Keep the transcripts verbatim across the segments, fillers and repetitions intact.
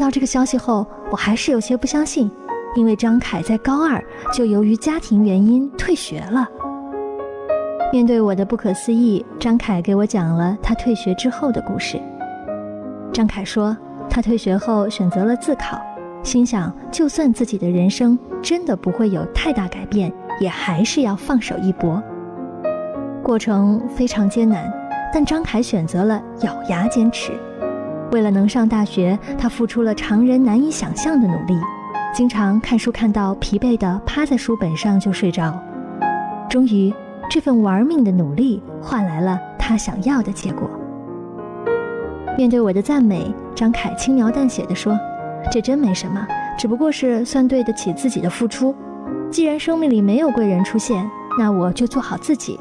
到这个消息后，我还是有些不相信，因为张凯在高二就由于家庭原因退学了。面对我的不可思议，张凯给我讲了他退学之后的故事。张凯说，他退学后选择了自考，心想就算自己的人生真的不会有太大改变，也还是要放手一搏。过程非常艰难，但张凯选择了咬牙坚持。为了能上大学，他付出了常人难以想象的努力，经常看书看到疲惫地趴在书本上就睡着。终于，这份玩命的努力换来了他想要的结果。面对我的赞美，张凯轻描淡写地说，这真没什么，只不过是算对得起自己的付出。既然生命里没有贵人出现，那我就做好自己，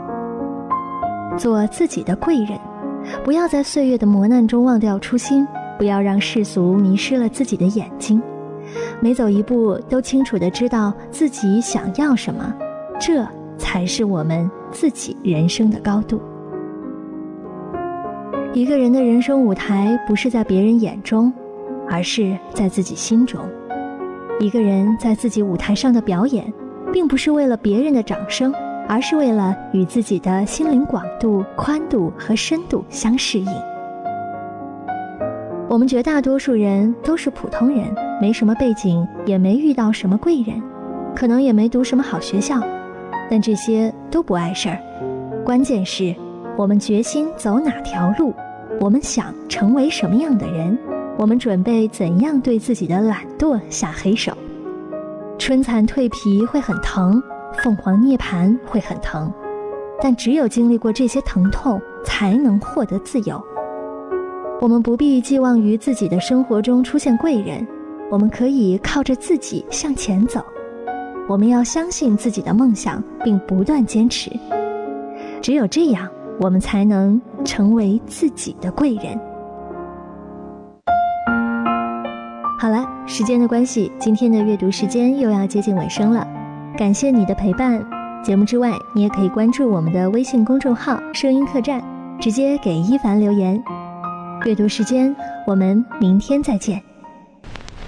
做自己的贵人。不要在岁月的磨难中忘掉初心，不要让世俗迷失了自己的眼睛。每走一步都清楚地知道自己想要什么，这才是我们自己人生的高度。一个人的人生舞台不是在别人眼中，而是在自己心中。一个人在自己舞台上的表演，并不是为了别人的掌声，而是为了与自己的心灵广度、宽度和深度相适应。我们绝大多数人都是普通人，没什么背景，也没遇到什么贵人，可能也没读什么好学校，但这些都不碍事儿。关键是我们决心走哪条路，我们想成为什么样的人，我们准备怎样对自己的懒惰下黑手。春蚕蜕皮会很疼，凤凰涅槃会很疼，但只有经历过这些疼痛，才能获得自由。我们不必寄望于自己的生活中出现贵人，我们可以靠着自己向前走。我们要相信自己的梦想，并不断坚持。只有这样，我们才能成为自己的贵人。好了，时间的关系，今天的阅读时间又要接近尾声了。感谢你的陪伴。节目之外，你也可以关注我们的微信公众号声音客栈，直接给一凡留言。阅读时间，我们明天再见。